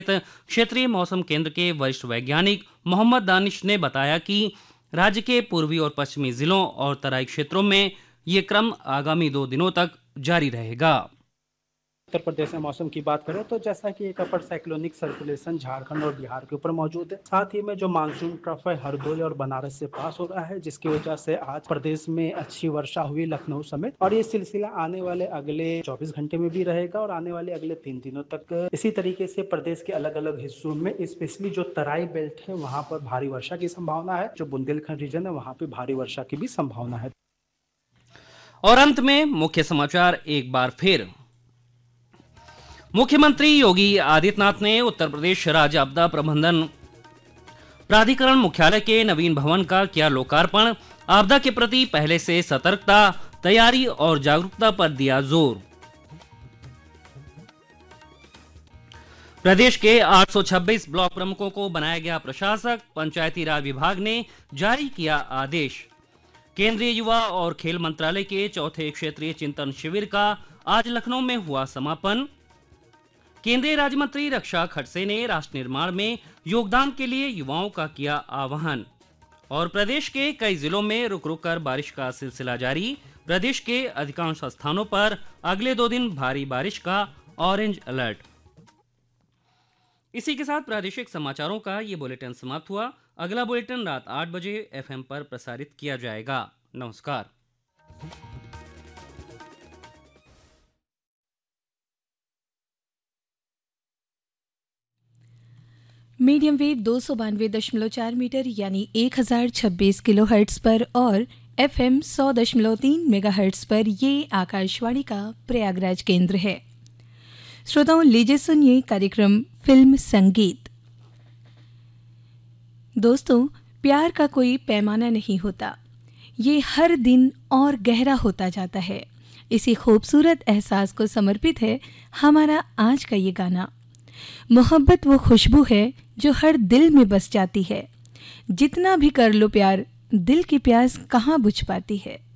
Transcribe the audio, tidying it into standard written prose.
क्षेत्रीय मौसम केंद्र के वरिष्ठ वैज्ञानिक मोहम्मद दानिश ने बताया कि राज्य के पूर्वी और पश्चिमी जिलों और तराई क्षेत्रों में ये क्रम आगामी 2 दिनों तक जारी रहेगा। उत्तर प्रदेश में मौसम की बात करें तो जैसा कि एक अपर साइक्लोनिक सर्कुलेशन झारखंड और बिहार के ऊपर मौजूद है, साथ ही में जो मानसून ट्रफ है हरदोई और बनारस से पास हो रहा है, जिसकी वजह से आज प्रदेश में अच्छी वर्षा हुई लखनऊ समेत। और ये सिलसिला आने वाले अगले 24 घंटे में भी रहेगा और आने वाले अगले 3 दिनों तक इसी तरीके से प्रदेश के अलग अलग हिस्सों में, स्पेशली जो तराई बेल्ट है वहाँ पर भारी वर्षा की संभावना है। जो बुंदेलखंड रीजन है वहाँ पे भारी वर्षा की भी संभावना है। और अंत में मुख्य समाचार एक बार फिर। मुख्यमंत्री योगी आदित्यनाथ ने उत्तर प्रदेश राज्य आपदा प्रबंधन प्राधिकरण मुख्यालय के नवीन भवन का किया लोकार्पण। आपदा के प्रति पहले से सतर्कता, तैयारी और जागरूकता पर दिया जोर। प्रदेश के 826 ब्लॉक प्रमुखों को बनाया गया प्रशासक, पंचायती राज विभाग ने जारी किया आदेश। केंद्रीय युवा और खेल मंत्रालय के चौथे क्षेत्रीय चिंतन शिविर का आज लखनऊ में हुआ समापन। केंद्रीय राज्य मंत्री रक्षा खड़से ने राष्ट्र निर्माण में योगदान के लिए युवाओं का किया आह्वान। और प्रदेश के कई जिलों में रुक रुक कर बारिश का सिलसिला जारी। प्रदेश के अधिकांश स्थानों पर अगले 2 दिन भारी बारिश का ऑरेंज अलर्ट। इसी के साथ प्रादेशिक समाचारों का ये बुलेटिन समाप्त हुआ। अगला बुलेटिन रात 8 बजे FM पर प्रसारित किया जाएगा। नमस्कार। मीडियम वेव 292.4 मीटर यानी 1026 किलोहर्ट्ज पर और FM 100.3 मेगाहर्ट्ज पर ये आकाशवाणी का प्रयागराज केंद्र है। श्रोताओं, लीजिए सुनिए कार्यक्रम फिल्म संगीत। दोस्तों, प्यार का कोई पैमाना नहीं होता, ये हर दिन और गहरा होता जाता है। इसी खूबसूरत एहसास को समर्पित है हमारा आज का ये गाना। मोहब्बत वो खुशबू है जो हर दिल में बस जाती है, जितना भी कर लो प्यार, दिल की प्यास कहाँ बुझ पाती है।